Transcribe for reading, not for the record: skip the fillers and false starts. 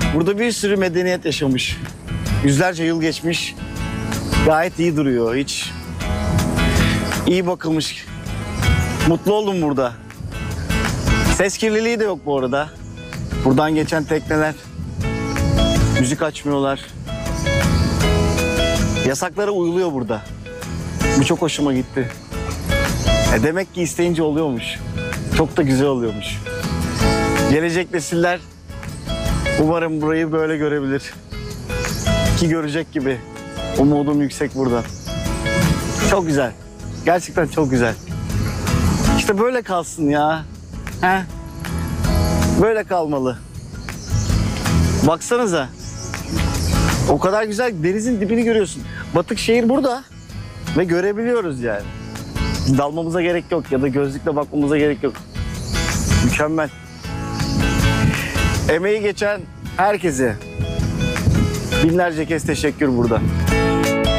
Burada bir sürü medeniyet yaşamış. Yüzlerce yıl geçmiş. Gayet iyi duruyor. Hiç iyi bakılmış. Mutlu oldum burada. Ses kirliliği de yok bu arada. Buradan geçen tekneler müzik açmıyorlar. Yasaklara uyuluyor burada. Bu çok hoşuma gitti. Demek ki isteyince oluyormuş. Çok da güzel oluyormuş. Gelecek nesiller umarım burayı böyle görebilir. Ki görecek gibi. Umudum yüksek burada. Çok güzel. Gerçekten çok güzel. İşte böyle kalsın ya. He? Böyle kalmalı. Baksanıza. O kadar güzel, denizin dibini görüyorsun. Batıkşehir burada ve görebiliyoruz yani. Dalmamıza gerek yok ya da gözlükle bakmamıza gerek yok. Mükemmel. Emeği geçen herkese binlerce kez teşekkür burada.